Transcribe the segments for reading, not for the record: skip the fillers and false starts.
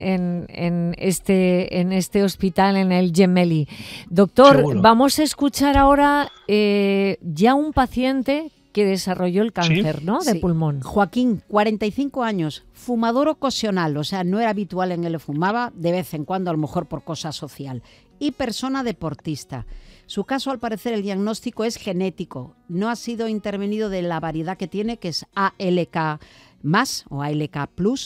en este hospital, en el Gemelli. Doctor, Seguro. vamos a escuchar ahora ya un paciente que desarrolló el cáncer, ¿Sí? ¿no? De pulmón. Joaquín, 45 años, fumador ocasional, o sea, no era habitual en él, fumaba de vez en cuando, a lo mejor por cosa social, y persona deportista. Su caso, al parecer, el diagnóstico es genético, no ha sido intervenido de la variedad que tiene, que es ALK+, o ALK+,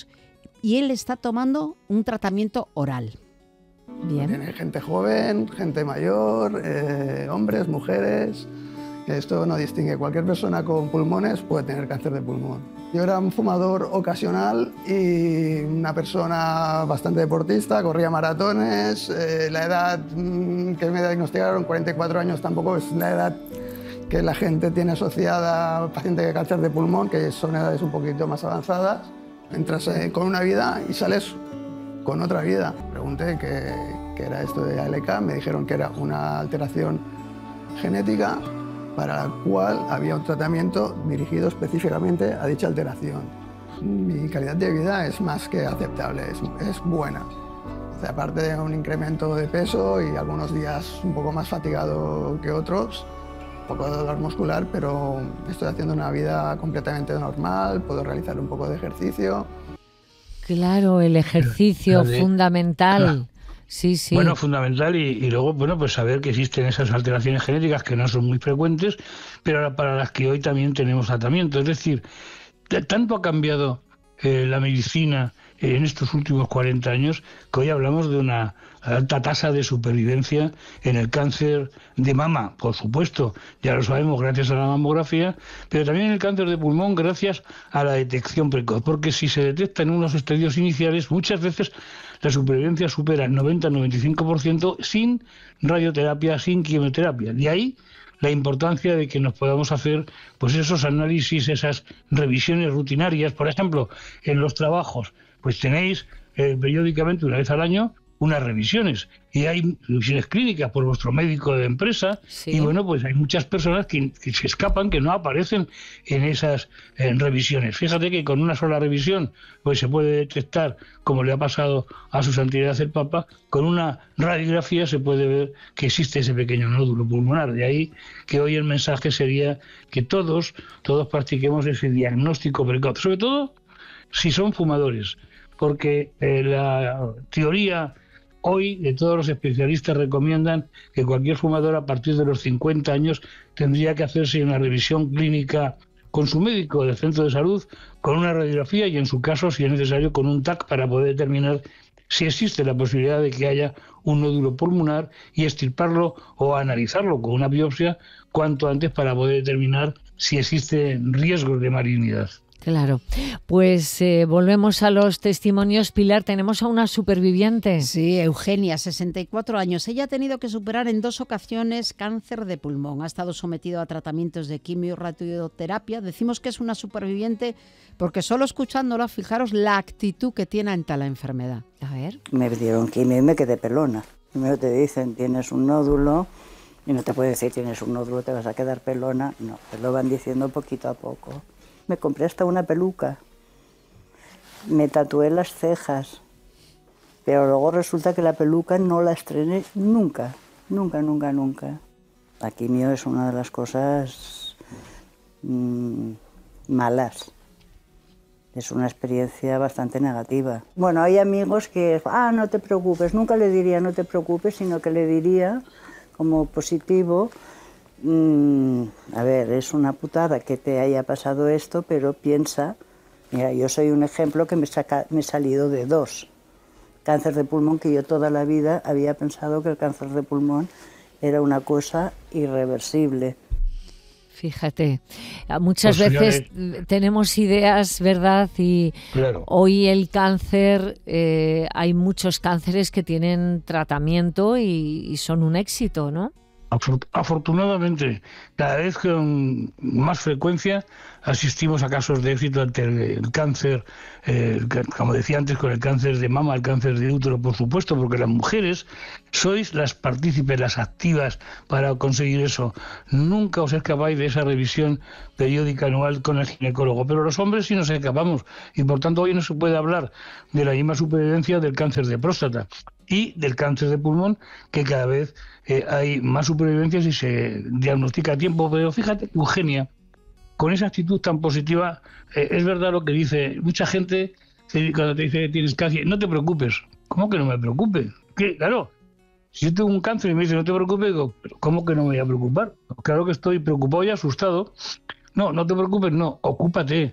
y él está tomando un tratamiento oral. Bien. Tiene gente joven, gente mayor, hombres, mujeres. Esto no distingue. Cualquier persona con pulmones puede tener cáncer de pulmón. Yo era un fumador ocasional y una persona bastante deportista, corría maratones. La edad que me diagnosticaron, 44 años, tampoco es la edad que la gente tiene asociada a pacientes de cáncer de pulmón, que son edades un poquito más avanzadas. Entras con una vida y sales con otra vida. Pregunté qué era esto de ALK, me dijeron que era una alteración genética para la cual había un tratamiento dirigido específicamente a dicha alteración. Mi calidad de vida es más que aceptable, es buena. O sea, aparte de un incremento de peso y algunos días un poco más fatigado que otros, un poco de dolor muscular, pero estoy haciendo una vida completamente normal, puedo realizar un poco de ejercicio. Claro, el ejercicio fundamental. Claro. Sí, sí. Bueno, fundamental y luego, bueno, pues saber que existen esas alteraciones genéticas que no son muy frecuentes, pero para las que hoy también tenemos tratamiento. Es decir, tanto ha cambiado la medicina en estos últimos 40 años que hoy hablamos de una alta tasa de supervivencia en el cáncer de mama, por supuesto, ya lo sabemos gracias a la mamografía, pero también en el cáncer de pulmón gracias a la detección precoz, porque si se detecta en unos estadios iniciales, muchas veces la supervivencia supera el 90-95% sin radioterapia, sin quimioterapia. De ahí la importancia de que nos podamos hacer pues esos análisis, esas revisiones rutinarias. Por ejemplo, en los trabajos, pues tenéis periódicamente, una vez al año, unas revisiones. Y hay revisiones clínicas por vuestro médico de empresa. Sí. Y bueno, pues hay muchas personas que se escapan, que no aparecen en esas revisiones. Fíjate que con una sola revisión pues se puede detectar, como le ha pasado a su santidad el Papa, con una radiografía se puede ver que existe ese pequeño nódulo pulmonar. De ahí que hoy el mensaje sería que todos practiquemos ese diagnóstico precoz, sobre todo si son fumadores, porque la teoría hoy de todos los especialistas recomiendan que cualquier fumador a partir de los 50 años tendría que hacerse una revisión clínica con su médico del centro de salud, con una radiografía y en su caso, si es necesario, con un TAC para poder determinar si existe la posibilidad de que haya un nódulo pulmonar y extirparlo o analizarlo con una biopsia cuanto antes para poder determinar si existen riesgos de malignidad. Claro. Pues volvemos a los testimonios. Pilar, tenemos a una superviviente. Sí, Eugenia, 64 años. Ella ha tenido que superar en 2 ocasiones cáncer de pulmón. Ha estado sometido a tratamientos de quimio y radioterapia. Decimos que es una superviviente porque solo escuchándola, fijaros la actitud que tiene ante la enfermedad. A ver. Me dieron quimio y me quedé pelona. Primero te dicen, tienes un nódulo, y no te puede decir, tienes un nódulo, te vas a quedar pelona. No, te lo van diciendo poquito a poco. Me compré hasta una peluca, me tatué las cejas, pero luego resulta que la peluca no la estrené nunca. La quimio es una de las cosas malas, es una experiencia bastante negativa. Bueno, hay amigos que, no te preocupes, nunca le diría no te preocupes, sino que le diría como positivo, a ver, es una putada que te haya pasado esto, pero piensa, mira, yo soy un ejemplo que me he salido de 2. Cáncer de pulmón, que yo toda la vida había pensado que el cáncer de pulmón era una cosa irreversible. Fíjate, muchas veces tenemos ideas, ¿verdad? Y claro, hoy el cáncer, hay muchos cánceres que tienen tratamiento y son un éxito, ¿no? Afortunadamente, cada vez con más frecuencia asistimos a casos de éxito ante el cáncer, como decía antes, con el cáncer de mama, el cáncer de útero, por supuesto, porque las mujeres sois las partícipes, las activas para conseguir eso. Nunca os escapáis de esa revisión periódica anual con el ginecólogo, pero los hombres sí nos escapamos, y por tanto hoy no se puede hablar de la misma supervivencia del cáncer de próstata y del cáncer de pulmón, que cada vez hay más supervivencias y se diagnostica a tiempo. Pero fíjate, Eugenia, con esa actitud tan positiva, es verdad lo que dice mucha gente cuando te dice que tienes cáncer: no te preocupes. ¿Cómo que no me preocupe? ¿Qué? Claro, si yo tengo un cáncer y me dice no te preocupes, digo, ¿pero cómo que no me voy a preocupar? Claro que estoy preocupado y asustado. No, no te preocupes, no, ocúpate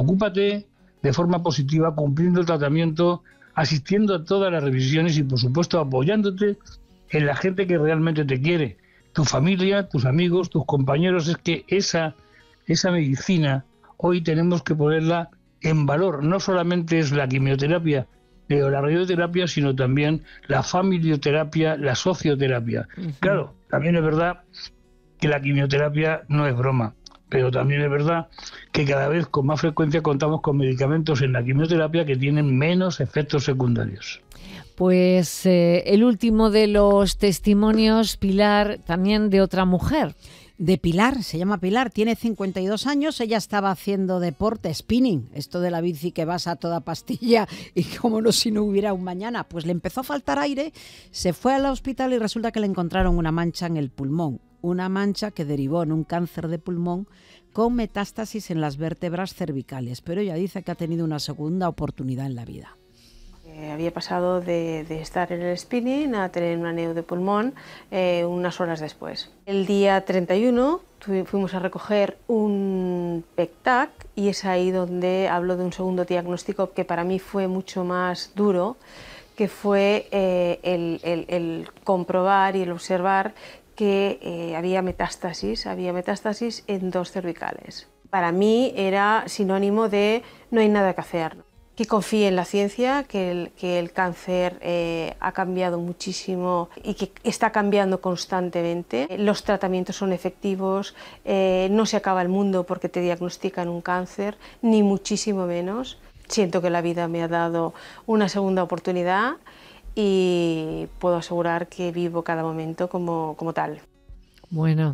de forma positiva, cumpliendo el tratamiento, asistiendo a todas las revisiones y, por supuesto, apoyándote en la gente que realmente te quiere, tu familia, tus amigos, tus compañeros. Es que esa medicina hoy tenemos que ponerla en valor. No solamente es la quimioterapia o la radioterapia, sino también la familioterapia, la socioterapia. Uh-huh. Claro, también es verdad que la quimioterapia no es broma, pero también es verdad que cada vez con más frecuencia contamos con medicamentos en la quimioterapia que tienen menos efectos secundarios. Pues el último de los testimonios, Pilar, también de otra mujer. De Pilar, se llama Pilar, tiene 52 años, ella estaba haciendo deporte, spinning, esto de la bici que vas a toda pastilla y como no si no hubiera un mañana, pues le empezó a faltar aire, se fue al hospital y resulta que le encontraron una mancha en el pulmón, una mancha que derivó en un cáncer de pulmón con metástasis en las vértebras cervicales, pero ella dice que ha tenido una segunda oportunidad en la vida. Había pasado de estar en el spinning a tener un aneo de pulmón unas horas después. El día 31 fuimos a recoger un PEC-TAC y es ahí donde hablo de un segundo diagnóstico que para mí fue mucho más duro, que fue el comprobar y el observar que había metástasis en 2 cervicales. Para mí era sinónimo de no hay nada que hacer. Que confíe en la ciencia, que el cáncer ha cambiado muchísimo y que está cambiando constantemente. Los tratamientos son efectivos, no se acaba el mundo porque te diagnostican un cáncer, ni muchísimo menos. Siento que la vida me ha dado una segunda oportunidad y puedo asegurar que vivo cada momento como tal. Bueno,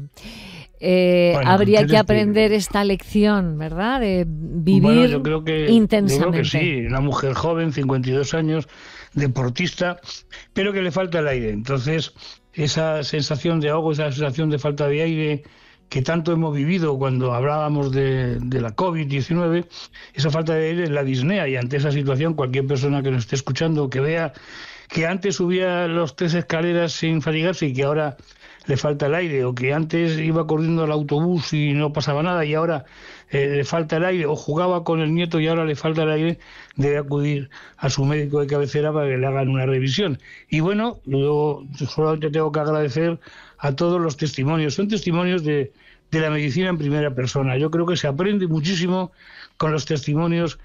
habría que aprender esta lección, ¿verdad? De vivir yo creo que intensamente. Yo creo que sí, una mujer joven, 52 años, deportista, pero que le falta el aire. Entonces, esa sensación de ahogo, esa sensación de falta de aire que tanto hemos vivido cuando hablábamos de la COVID-19, esa falta de aire es la disnea, y ante esa situación cualquier persona que nos esté escuchando, que vea que antes subía los 3 escaleras sin fatigarse y que ahora le falta el aire, o que antes iba corriendo al autobús y no pasaba nada y ahora le falta el aire, o jugaba con el nieto y ahora le falta el aire, debe acudir a su médico de cabecera para que le hagan una revisión. Y bueno, yo solamente tengo que agradecer a todos los testimonios. Son testimonios de la medicina en primera persona. Yo creo que se aprende muchísimo con los testimonios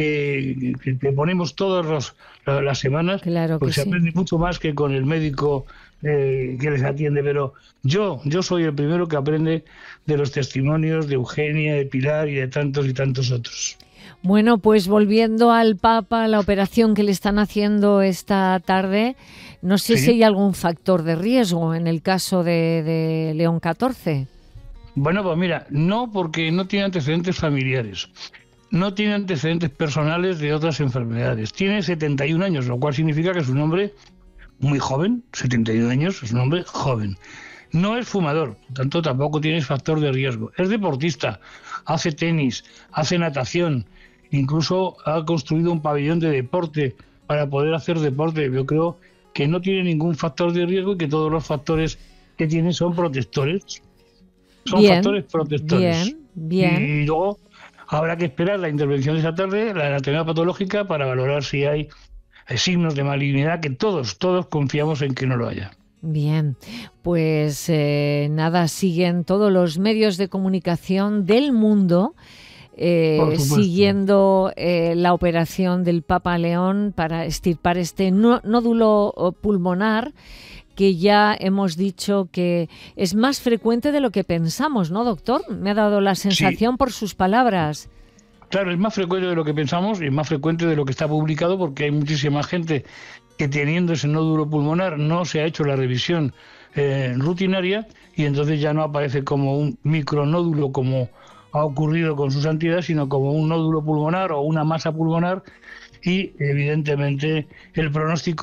que ponemos todas las semanas, claro, porque se aprende mucho más que con el médico que les atiende. Pero yo soy el primero que aprende de los testimonios de Eugenia, de Pilar y de tantos y tantos otros. Bueno, pues volviendo al Papa, la operación que le están haciendo esta tarde, no sé si hay algún factor de riesgo en el caso de León XIV. Bueno, pues mira, no, porque no tiene antecedentes familiares. No tiene antecedentes personales de otras enfermedades. Tiene 71 años, lo cual significa que es un hombre muy joven. 71 años es un hombre joven. No es fumador, por tanto tampoco tiene factor de riesgo. Es deportista, hace tenis, hace natación, incluso ha construido un pabellón de deporte para poder hacer deporte. Yo creo que no tiene ningún factor de riesgo y que todos los factores que tiene son protectores. Son factores protectores. Bien. Y luego habrá que esperar la intervención de esa tarde, la anatomía patológica, para valorar si hay signos de malignidad, que todos confiamos en que no lo haya. Bien, pues nada, siguen todos los medios de comunicación del mundo siguiendo la operación del Papa León para extirpar este nódulo pulmonar, que ya hemos dicho que es más frecuente de lo que pensamos, ¿no, doctor? Me ha dado la sensación por sus palabras. Claro, es más frecuente de lo que pensamos y es más frecuente de lo que está publicado, porque hay muchísima gente que teniendo ese nódulo pulmonar no se ha hecho la revisión rutinaria y entonces ya no aparece como un micronódulo como ha ocurrido con su santidad, sino como un nódulo pulmonar o una masa pulmonar, y evidentemente el pronóstico